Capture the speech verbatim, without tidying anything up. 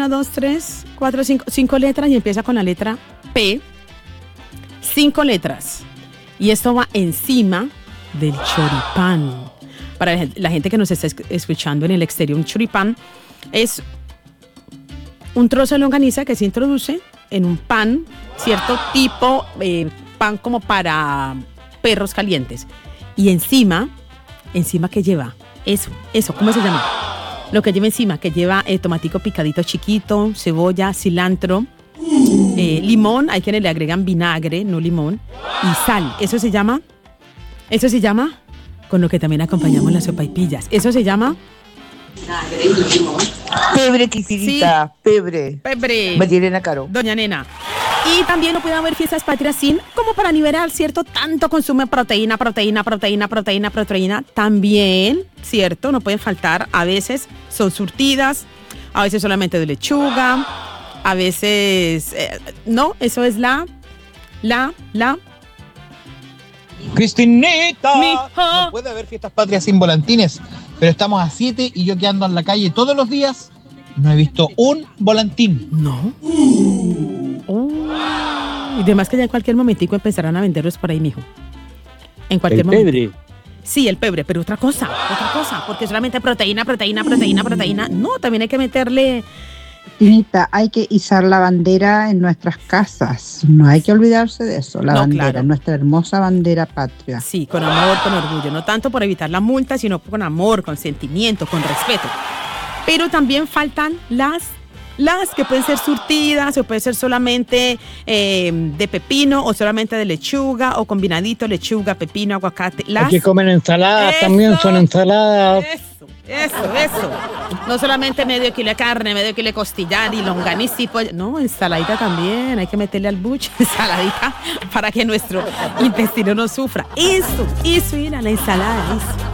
una, dos, tres, cuatro, cinco, cinco letras y empieza con la letra P. Cinco letras. Y esto va encima del choripán. Para la gente que nos está escuchando en el exterior, un choripán es un trozo de longaniza que se introduce en un pan, cierto tipo, eh, pan como para perros calientes. Y encima, encima ¿qué lleva? Eso, eso, ¿cómo se llama? Lo que lleva encima, que lleva eh, tomatico picadito chiquito, cebolla, cilantro, eh, limón, hay quienes le agregan vinagre, no limón, y sal. Eso se llama, eso se llama, con lo que también acompañamos las sopaipillas. Eso se llama vinagre y limón. Pebre, Kikirita, sí. pebre. Pebre. María Elena Caro. Doña Nena. Y también no puede haber fiestas patrias sin, como para nivelar, ¿cierto? Tanto consume proteína, proteína, proteína, proteína, proteína. También, ¿cierto? No pueden faltar. A veces son surtidas, a veces solamente de lechuga, a veces... Eh, no, eso es la... La, la... Cristinita, Mijo. No puede haber fiestas patrias sin volantines, pero estamos a siete y yo que ando en la calle todos los días, no he visto un volantín. No. Oh. Y además que ya en cualquier momentico empezarán a venderlos por ahí, mijo. En cualquier el momento. pebre. Sí, el pebre, pero otra cosa, otra cosa, porque solamente proteína, proteína, proteína, proteína. No, también hay que meterle... Cristinita, hay que izar la bandera en nuestras casas. No hay que olvidarse de eso, la No, bandera, claro. nuestra hermosa bandera patria. Sí, con amor, con orgullo. No tanto por evitar la multa, sino con amor, con sentimiento, con respeto. Pero también faltan las... Las que pueden ser surtidas o puede ser solamente eh, de pepino o solamente de lechuga o combinadito, lechuga, pepino, aguacate. Las... Hay que comer ensaladas, Eso, también son ensaladas. Eso, eso, eso. No solamente medio kilo de carne, medio kilo de costillar y longaniza y pollo. No, ensaladita también. Hay que meterle al buche ensaladita para que nuestro intestino no sufra. Eso, eso, mira, la ensalada, eso.